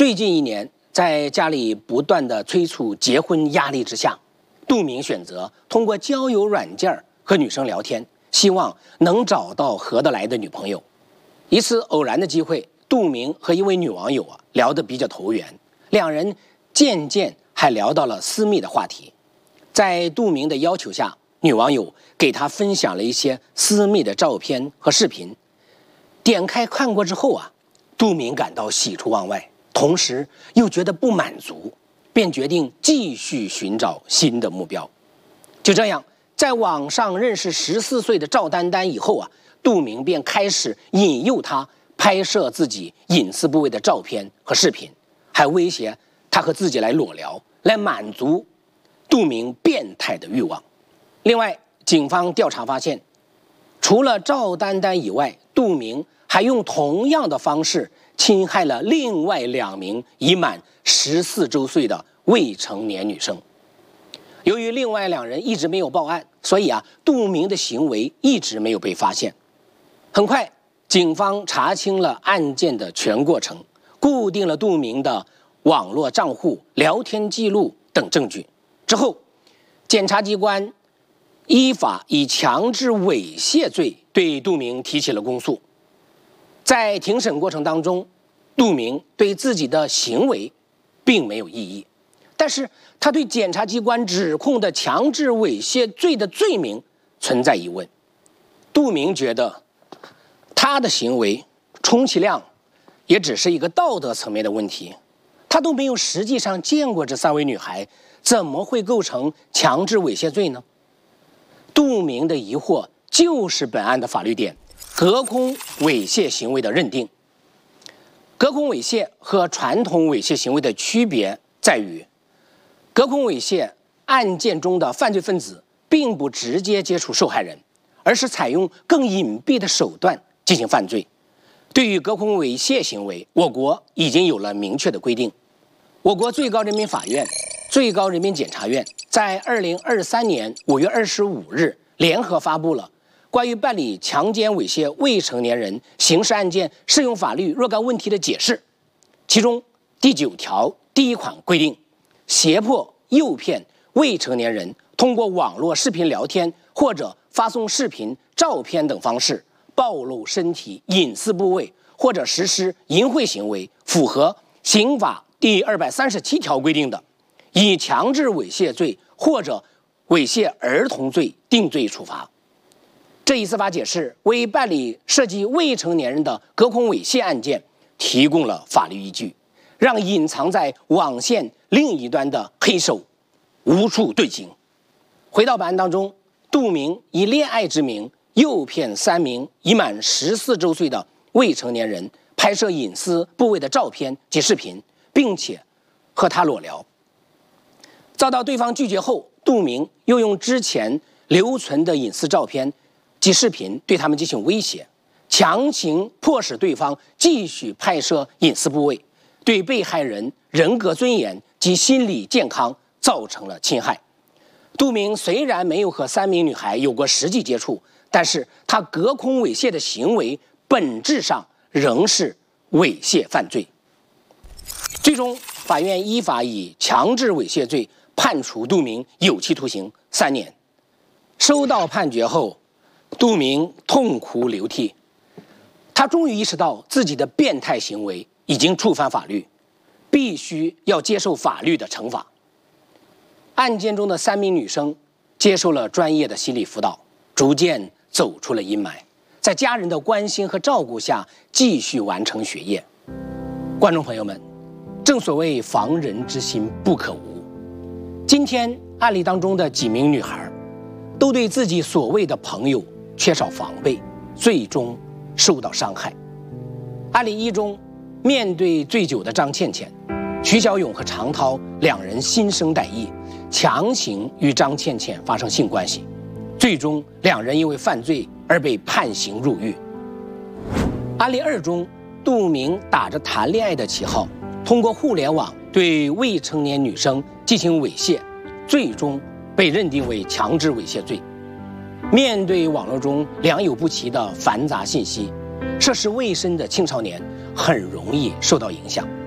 最近1年，在家里不断的催促结婚压力之下，杜明选择通过交友软件和女生聊天，希望能找到合得来的女朋友。一次偶然的机会，杜明和一位女网友聊得比较投缘，两人渐渐还聊到了私密的话题。在杜明的要求下，女网友给他分享了一些私密的照片和视频。点开看过之后杜明感到喜出望外，同时又觉得不满足，便决定继续寻找新的目标。就这样，在网上认识14岁的赵丹丹以后杜明便开始引诱她拍摄自己隐私部位的照片和视频，还威胁她和自己来裸聊，来满足杜明变态的欲望。另外，警方调查发现，除了赵丹丹以外，杜明还用同样的方式侵害了另外2名已满14周岁的未成年女生。由于另外2人一直没有报案，所以杜明的行为一直没有被发现。很快，警方查清了案件的全过程，固定了杜明的网络账户、聊天记录等证据。之后，检察机关依法以强制猥亵罪对杜明提起了公诉。在庭审过程当中，杜明对自己的行为并没有异议，但是他对检察机关指控的强制猥亵罪的罪名存在疑问。杜明觉得他的行为充其量也只是一个道德层面的问题，他都没有实际上见过这3位女孩，怎么会构成强制猥亵罪呢？杜明的疑惑就是本案的法律点，隔空猥亵行为的认定。隔空猥亵和传统猥亵行为的区别在于，隔空猥亵案件中的犯罪分子并不直接接触受害人，而是采用更隐蔽的手段进行犯罪。对于隔空猥亵行为，我国已经有了明确的规定。我国最高人民法院、最高人民检察院在2023年5月25日联合发布了关于办理强奸猥亵未成年人刑事案件适用法律若干问题的解释，其中第9条第1款规定，胁迫、诱骗未成年人通过网络视频聊天或者发送视频、照片等方式暴露身体隐私部位或者实施淫秽行为，符合刑法第237条规定的，以强制猥亵罪或者猥亵儿童罪定罪处罚。这一司法解释为办理涉及未成年人的隔空猥亵案件提供了法律依据，让隐藏在网线另一端的黑手无处遁形。回到本案当中，杜明以恋爱之名诱骗3名已满14周岁的未成年人拍摄隐私部位的照片及视频，并且和他裸聊。遭到对方拒绝后，杜明又用之前留存的隐私照片及视频对他们进行威胁，强行迫使对方继续拍摄隐私部位，对被害人人格尊严及心理健康造成了侵害。杜明虽然没有和3名女孩有过实际接触，但是他隔空猥亵的行为本质上仍是猥亵犯罪。最终，法院依法以强制猥亵罪判处杜明有期徒刑3年。收到判决后，杜明痛哭流涕，他终于意识到自己的变态行为已经触犯法律，必须要接受法律的惩罚。案件中的3名女生接受了专业的心理辅导，逐渐走出了阴霾，在家人的关心和照顾下继续完成学业。观众朋友们，正所谓防人之心不可无，今天案例当中的几名女孩都对自己所谓的朋友缺少防备，最终受到伤害。案例1中，面对醉酒的张倩倩，徐小勇和常涛2人心生歹意，强行与张倩倩发生性关系，最终2人因为犯罪而被判刑入狱。案例2中，杜明打着谈恋爱的旗号，通过互联网对未成年女生进行猥亵，最终被认定为强制猥亵罪。面对网络中良莠不齐的繁杂信息，涉世未深的青少年很容易受到影响。